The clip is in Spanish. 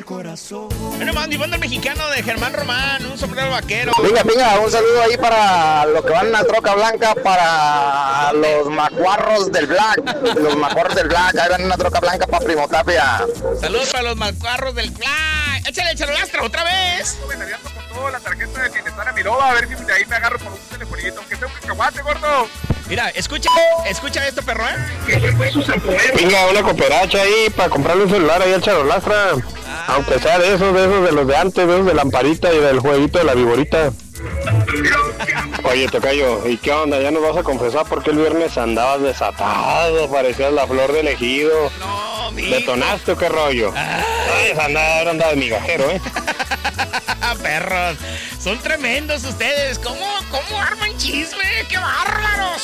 Bueno, mandibando el mexicano de Germán Román, un sombrero vaquero. Venga, un saludo ahí para los que van en la troca blanca, para los macuarros del Black. Los macuarros del Black, ahí van en una troca blanca para Primo Tapia. Saludos para los macuarros del Black. Échale el Charolastra otra vez. Con toda la tarjeta de bienestar a Miroba, a ver si de ahí me agarro por un telefonito, aunque sea un cacahuate, gordo. Mira, escucha esto, perro, Venga, una cooperacha ahí para comprarle un celular ahí al Charolastra. Aunque sea de esos de los de antes, de esos de lamparita y del jueguito de la viborita. Oye, tocayo, ¿y qué onda? ¿Ya nos vas a confesar por qué el viernes andabas desatado? Parecías la flor del ejido. No, mijo. ¿Detonaste o qué rollo? Ay, andaba de migajero, Perros, son tremendos ustedes. ¿Cómo arman chisme? ¡Qué bárbaros!